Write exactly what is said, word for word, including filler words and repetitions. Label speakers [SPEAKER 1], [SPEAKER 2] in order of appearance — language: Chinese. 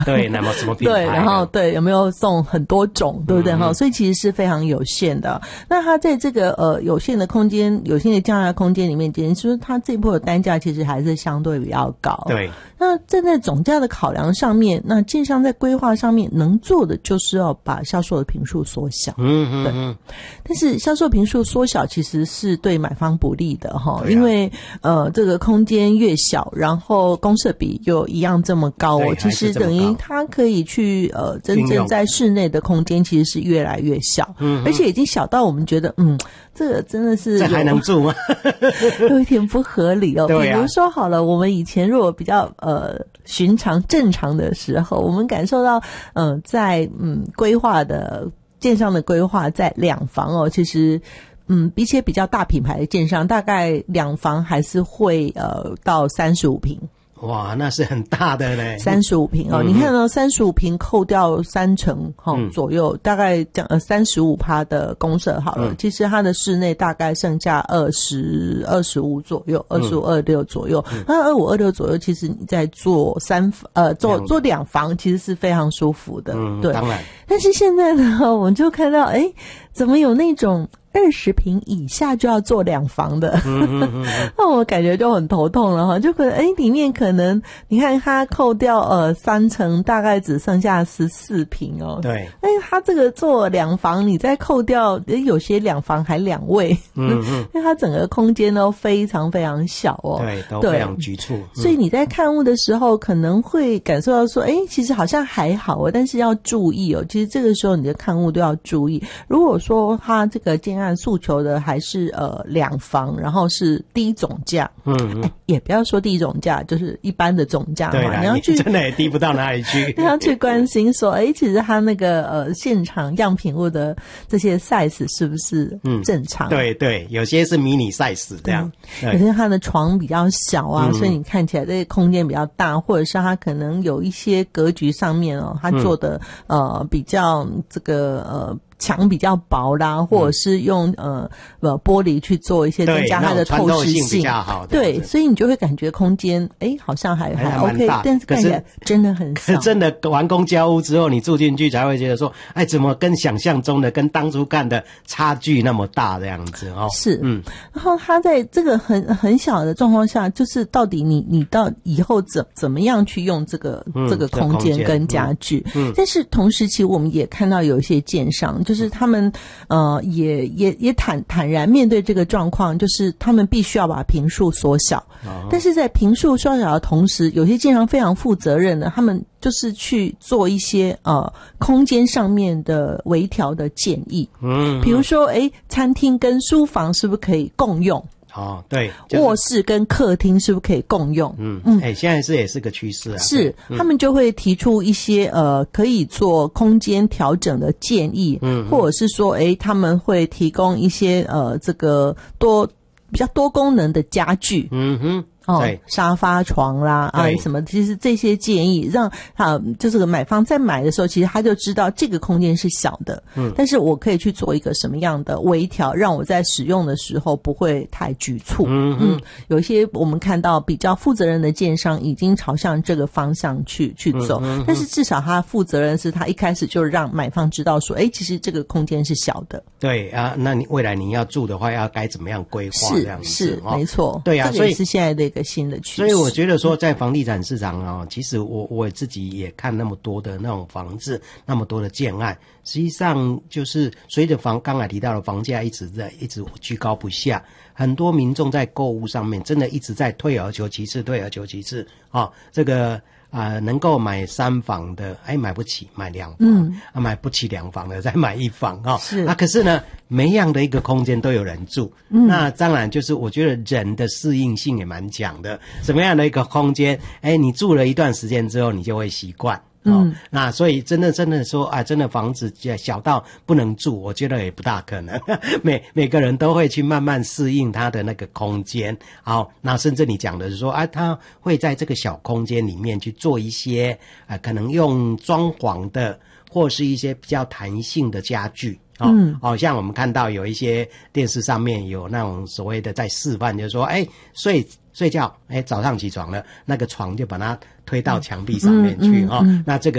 [SPEAKER 1] 对，那么什么品牌？
[SPEAKER 2] 对，然后对，有没有送很多种，对不对哈、嗯？所以其实是非常有限的。那它在这个呃有限的空间、有限的降价空间里面，其实它这一波的单价其实还是相对比较高。
[SPEAKER 1] 对。
[SPEAKER 2] 那站在总价的考量上面，那建商在规划上面能做的就是要把销售的坪数缩小。
[SPEAKER 1] 嗯嗯嗯。
[SPEAKER 2] 但是销售坪数缩小其实是对买方不利的哈、啊，因为呃这个空间越小，然后公设比又一样这么高哦，其实等于它可以去呃真正在室内的空间其实是越来越小，嗯，而且已经小到我们觉得嗯这个真的是
[SPEAKER 1] 这还能住吗？
[SPEAKER 2] 有一点不合理哦。
[SPEAKER 1] 对啊、
[SPEAKER 2] 比如说好了，我们以前如果比较呃寻常正常的时候，我们感受到嗯、呃、在嗯规划的建商的规划在两房哦，其实嗯比起比较大品牌的建商，大概两房还是会呃到三十五坪。
[SPEAKER 1] 哇，那是很大的嘞，
[SPEAKER 2] 三十五坪哦、嗯，你看到三十五坪扣掉三成哈、嗯、左右，大概讲呃三十五趴的公设好了、嗯，其实它的室内大概剩下二十二十五左右，二十五二六左右，那二五二六左右，其实你在做三呃做做两房，其实是非常舒服的，
[SPEAKER 1] 嗯，
[SPEAKER 2] 对，
[SPEAKER 1] 当然。
[SPEAKER 2] 但是现在呢，我们就看到，哎，怎么有那种二十坪以下就要做两房的，嗯嗯嗯那我感觉就很头痛了哈，就可能哎里面可能你看它扣掉呃三层，大概只剩下十四坪哦。
[SPEAKER 1] 对，
[SPEAKER 2] 哎它这个做两房，你再扣掉，有些两房还两卫，嗯嗯，因为它整个空间都非常非常小哦，
[SPEAKER 1] 对，都非常局促、嗯。
[SPEAKER 2] 所以你在看屋的时候，可能会感受到说，哎，其实好像还好哦，但是要注意哦，其实这个时候你的看屋都要注意。如果说它这个建案诉求的还是呃两房，然后是低总价，嗯嗯、哎，也不要说低总价，就是一般的总价嘛，你要去
[SPEAKER 1] 真的也低不到哪里去，
[SPEAKER 2] 你要去关心说，哎，其实它那个呃现场样品屋的这些 size 是不是正常？
[SPEAKER 1] 嗯、对对，有些是迷你 size 这样，
[SPEAKER 2] 有些它的床比较小啊、嗯，所以你看起来这个空间比较大，或者是它可能有一些格局上面哦，它做的、嗯、呃比较这个呃。墙比较薄啦，或者是用呃呃玻璃去做一些增加它的透视性，
[SPEAKER 1] 比较好。
[SPEAKER 2] 对，所以你就会感觉空间哎好像还还 OK， 但是看起来真的很小。
[SPEAKER 1] 真的完工交屋之后，你住进去才会觉得说，哎，怎么跟想象中的、跟当初看的差距那么大这样子哦？
[SPEAKER 2] 是，嗯。然后它在这个很很小的状况下，就是到底你你到以后怎怎么样去用这个、嗯、这个空间跟家具？嗯，但是同时期我们也看到有一些建商。就是他们呃也也也坦坦然面对这个状况，就是他们必须要把坪数缩小、哦、但是在坪数缩小的同时，有些建商非常负责任的，他们就是去做一些呃空间上面的微调的建议，嗯，比如说诶餐厅跟书房是不是可以共用？
[SPEAKER 1] 哦，对，
[SPEAKER 2] 就是、卧室跟客厅是不是可以共用？
[SPEAKER 1] 嗯嗯，哎、欸，现在是也是个趋势啊。
[SPEAKER 2] 是、嗯，他们就会提出一些呃可以做空间调整的建议，嗯，或者是说，哎、欸，他们会提供一些呃这个多比较多功能的家具，嗯哼。哦，沙发床啦啊什么，其实这些建议让啊，就是个买方在买的时候，其实他就知道这个空间是小的，嗯，但是我可以去做一个什么样的微调，让我在使用的时候不会太局促。嗯嗯，有一些我们看到比较负责任的建商已经朝向这个方向去去走，嗯嗯，但是至少他负责任是他一开始就让买方知道说，哎，其实这个空间是小的。
[SPEAKER 1] 对啊，那你未来你要住的话，要该怎么样规划？这样子
[SPEAKER 2] 是是、哦、没错，
[SPEAKER 1] 对啊，
[SPEAKER 2] 这个也是现在的一个新的趋势。
[SPEAKER 1] 所以我觉得说，在房地产市场啊、哦，其实我我自己也看那么多的那种房子，那么多的建案，实际上就是随着房刚才提到的房价一直在一直居高不下，很多民众在购物上面真的一直在退而求其次，退而求其次啊、哦，这个。啊、呃，能够买三房的，哎，买不起，买两房，嗯，啊，买不起两房的，再买一房啊、哦。是啊，可是呢，每样的一个空间都有人住，嗯，那当然就是我觉得人的适应性也蛮强的，什么样的一个空间，哎，你住了一段时间之后，你就会习惯。嗯，那所以真的真的说啊，真的房子小到不能住，我觉得也不大可能。每每个人都会去慢慢适应他的那个空间。好，那甚至你讲的是说啊，他会在这个小空间里面去做一些啊，可能用装潢的或是一些比较弹性的家具。哦、嗯，好、哦、像我们看到有一些电视上面有那种所谓的在示范，就是说，哎，睡睡觉，哎，早上起床了，那个床就把它推到墙壁上面去哈、嗯嗯嗯哦。那这个